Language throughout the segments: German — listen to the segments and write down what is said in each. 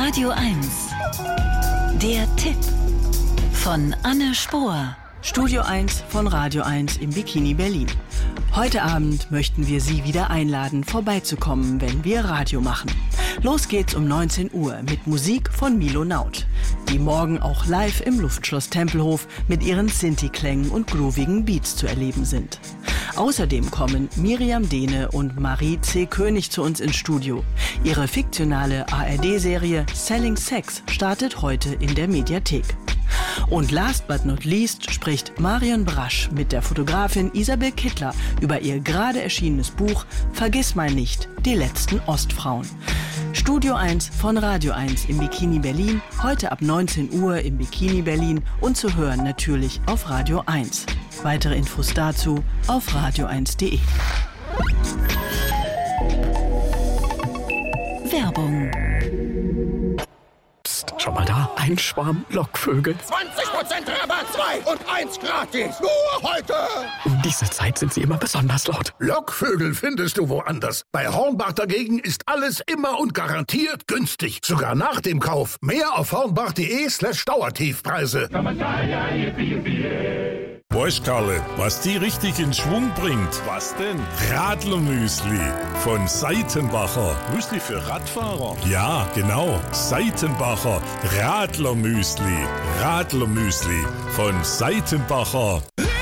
Radio 1. Der Tipp von Anne Spohr. Studio 1 von Radio 1 im Bikini Berlin. Heute Abend möchten wir Sie wieder einladen, vorbeizukommen, wenn wir Radio machen. Los geht's um 19 Uhr mit Musik von Milo Naut, die morgen auch live im Luftschloss Tempelhof mit ihren Sinti-Klängen und groovigen Beats zu erleben sind. Außerdem kommen Miriam Dehne und Marie C. König zu uns ins Studio. Ihre fiktionale ARD-Serie Selling Sex startet heute in der Mediathek. Und last but not least spricht Marion Brasch mit der Fotografin Isabel Kittler über ihr gerade erschienenes Buch Vergiss mal nicht, die letzten Ostfrauen. Studio 1 von Radio 1 im Bikini Berlin, heute ab 19 Uhr im Bikini Berlin und zu hören natürlich auf Radio 1. Weitere Infos dazu auf radio1.de. Werbung. Psst, schau mal da, ein Schwarm Lockvögel. 20% Rabatt, 2 und 1 gratis. Nur heute. Um diese Zeit sind sie immer besonders laut. Lockvögel findest du woanders. Bei Hornbach dagegen ist alles immer und garantiert günstig. Sogar nach dem Kauf. Mehr auf hornbach.de/Dauertiefpreise. Weißt Karle, was die richtig in Schwung bringt? Was denn? Radlermüsli von Seitenbacher. Müsli für Radfahrer? Ja, genau. Seitenbacher Radlermüsli. Radlermüsli von Seitenbacher.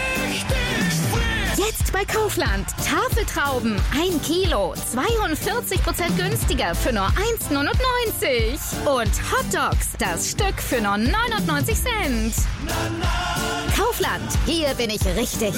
Jetzt bei Kaufland. Tafeltrauben 1 Kilo, 42% günstiger für nur 1,99. Und Hotdogs, das Stück für nur 99 Cent. Kaufland, hier bin ich richtig.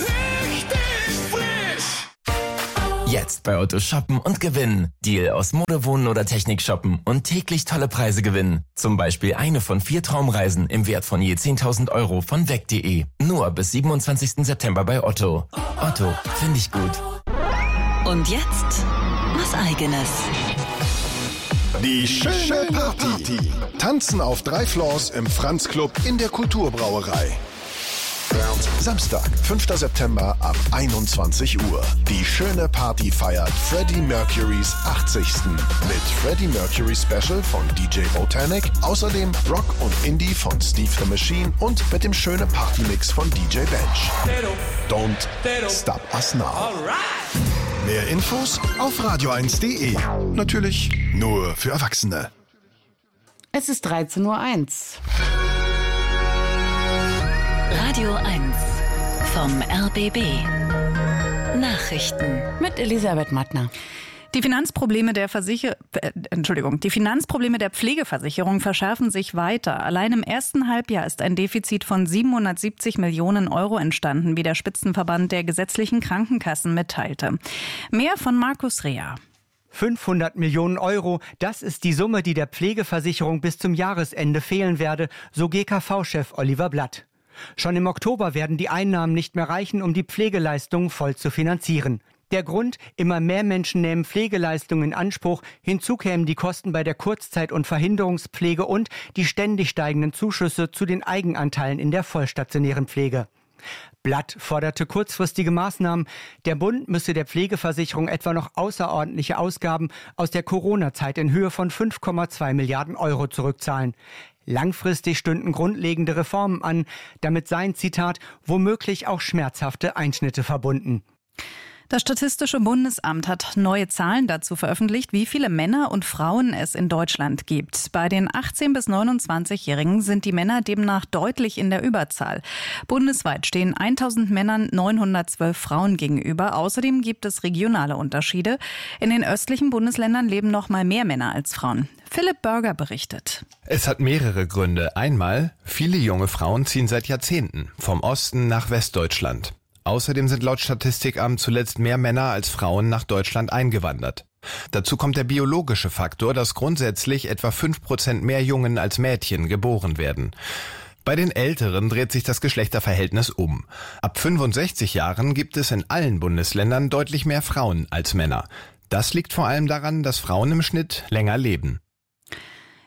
Jetzt bei Otto shoppen und gewinnen. Deal aus Mode, Wohnen oder Technik shoppen und täglich tolle Preise gewinnen. Zum Beispiel eine von 4 Traumreisen im Wert von je 10.000 € von weg.de. Nur bis 27. September bei Otto. Otto, finde ich gut. Und jetzt was Eigenes. Die schöne Party. Tanzen auf 3 Floors im Franz Club in der Kulturbrauerei. Samstag, 5. September ab 21 Uhr. Die schöne Party feiert Freddie Mercurys 80. mit Freddie Mercury Special von DJ Botanic, außerdem Rock und Indie von Steve the Machine und mit dem schöne Partymix von DJ Bench. Don't stop us now. Mehr Infos auf radio1.de. Natürlich nur für Erwachsene. Es ist 13:01 Uhr. Radio 1 vom RBB. Nachrichten Mit Elisabeth Mattner. Die Finanzprobleme der Pflegeversicherung verschärfen sich weiter. Allein im ersten Halbjahr ist ein Defizit von 770 Millionen € entstanden, wie der Spitzenverband der gesetzlichen Krankenkassen mitteilte. Mehr von Markus Rea. 500 Millionen €, das ist die Summe, die der Pflegeversicherung bis zum Jahresende fehlen werde, so GKV-Chef Oliver Blatt. Schon im Oktober werden die Einnahmen nicht mehr reichen, um die Pflegeleistungen voll zu finanzieren. Der Grund: immer mehr Menschen nehmen Pflegeleistungen in Anspruch. Hinzu kämen die Kosten bei der Kurzzeit- und Verhinderungspflege und die ständig steigenden Zuschüsse zu den Eigenanteilen in der vollstationären Pflege. Blatt forderte kurzfristige Maßnahmen. Der Bund müsse der Pflegeversicherung etwa noch außerordentliche Ausgaben aus der Corona-Zeit in Höhe von 5,2 Milliarden € zurückzahlen. Langfristig stünden grundlegende Reformen an. Damit seien, Zitat, womöglich auch schmerzhafte Einschnitte verbunden. Das Statistische Bundesamt hat neue Zahlen dazu veröffentlicht, wie viele Männer und Frauen es in Deutschland gibt. Bei den 18- bis 29-Jährigen sind die Männer demnach deutlich in der Überzahl. Bundesweit stehen 1000 Männern 912 Frauen gegenüber. Außerdem gibt es regionale Unterschiede. In den östlichen Bundesländern leben noch mal mehr Männer als Frauen. Philipp Börger berichtet. Es hat mehrere Gründe. Einmal, viele junge Frauen ziehen seit Jahrzehnten vom Osten nach Westdeutschland. Außerdem sind laut Statistikamt zuletzt mehr Männer als Frauen nach Deutschland eingewandert. Dazu kommt der biologische Faktor, dass grundsätzlich etwa 5% mehr Jungen als Mädchen geboren werden. Bei den Älteren dreht sich das Geschlechterverhältnis um. Ab 65 Jahren gibt es in allen Bundesländern deutlich mehr Frauen als Männer. Das liegt vor allem daran, dass Frauen im Schnitt länger leben.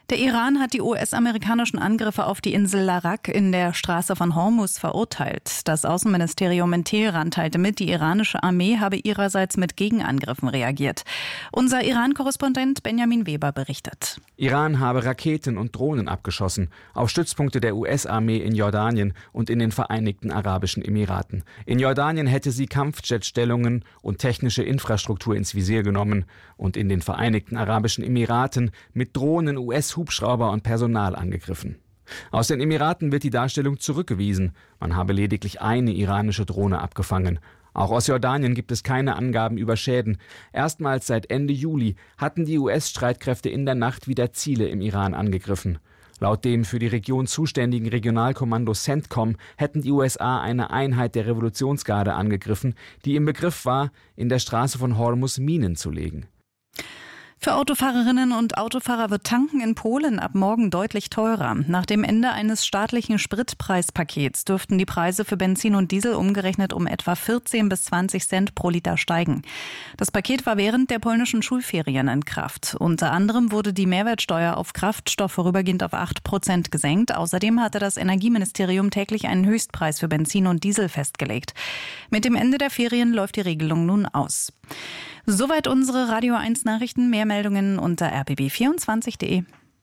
Der Iran hat die US-amerikanischen Angriffe auf die Insel Larak in der Straße von Hormuz verurteilt. Das Außenministerium in Teheran teilte mit, die iranische Armee habe ihrerseits mit Gegenangriffen reagiert. Unser Iran-Korrespondent Benjamin Weber berichtet. Iran habe Raketen und Drohnen abgeschossen auf Stützpunkte der US-Armee in Jordanien und in den Vereinigten Arabischen Emiraten. In Jordanien hätte sie Kampfjetstellungen und technische Infrastruktur ins Visier genommen und in den Vereinigten Arabischen Emiraten mit Drohnen US-Hubschrauber und Personal angegriffen. Aus den Emiraten wird die Darstellung zurückgewiesen. Man habe lediglich eine iranische Drohne abgefangen. Auch aus Jordanien gibt es keine Angaben über Schäden. Erstmals seit Ende Juli hatten die US-Streitkräfte in der Nacht wieder Ziele im Iran angegriffen. Laut dem für die Region zuständigen Regionalkommando CENTCOM hätten die USA eine Einheit der Revolutionsgarde angegriffen, die im Begriff war, in der Straße von Hormuz Minen zu legen. Für Autofahrerinnen und Autofahrer wird Tanken in Polen ab morgen deutlich teurer. Nach dem Ende eines staatlichen Spritpreispakets dürften die Preise für Benzin und Diesel umgerechnet um etwa 14 bis 20 Cent pro Liter steigen. Das Paket war während der polnischen Schulferien in Kraft. Unter anderem wurde die Mehrwertsteuer auf Kraftstoff vorübergehend auf 8% gesenkt. Außerdem hatte das Energieministerium täglich einen Höchstpreis für Benzin und Diesel festgelegt. Mit dem Ende der Ferien läuft die Regelung nun aus. Soweit unsere Radio 1 Nachrichten. Mehr Meldungen unter rbb24.de.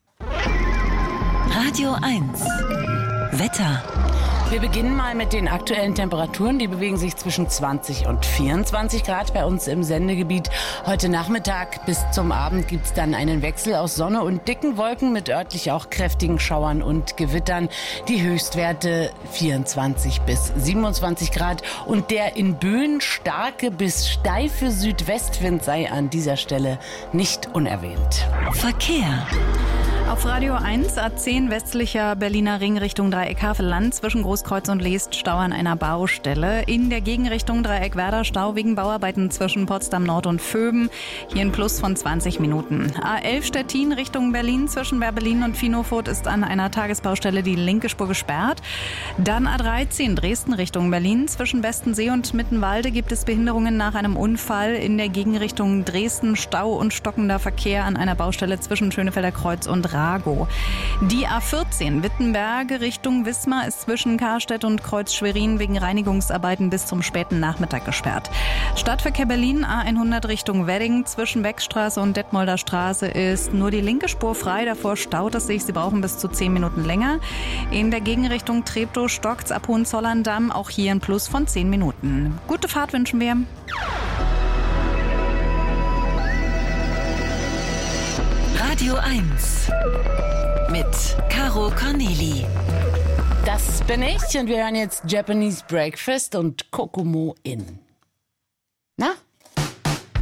Radio 1 Wetter. Wir beginnen mal mit den aktuellen Temperaturen. Die bewegen sich zwischen 20 und 24 Grad bei uns im Sendegebiet. Heute Nachmittag bis zum Abend gibt es dann einen Wechsel aus Sonne und dicken Wolken mit örtlich auch kräftigen Schauern und Gewittern. Die Höchstwerte 24 bis 27 Grad. Und der in Böen starke bis steife Südwestwind sei an dieser Stelle nicht unerwähnt. Verkehr. Auf Radio 1 A10 westlicher Berliner Ring Richtung Dreieck Havelland zwischen Großkreuz und Leest Stau an einer Baustelle. In der Gegenrichtung Dreieck Werder Stau wegen Bauarbeiten zwischen Potsdam Nord und Vöben. Hier ein Plus von 20 Minuten. A11 Stettin Richtung Berlin zwischen Werbelin und Finofurt ist an einer Tagesbaustelle die linke Spur gesperrt. Dann A13 Dresden Richtung Berlin zwischen Westensee und Mittenwalde gibt es Behinderungen nach einem Unfall. In der Gegenrichtung Dresden Stau und stockender Verkehr an einer Baustelle zwischen Schönefelder Kreuz und Rago. Die A14 Wittenberg Richtung Wismar ist zwischen Karstedt und Kreuz Schwerin wegen Reinigungsarbeiten bis zum späten Nachmittag gesperrt. Stadtverkehr Berlin A100 Richtung Wedding zwischen Beckstraße und Detmolder Straße ist nur die linke Spur frei. Davor staut es sich. Sie brauchen bis zu 10 Minuten länger. In der Gegenrichtung Treptow stockt's ab Hohenzollern-Damm. Auch hier ein Plus von 10 Minuten. Gute Fahrt wünschen wir. Radio 1 mit Caro Corneli. Das bin ich und wir hören jetzt Japanese Breakfast und Kokomo In. Na,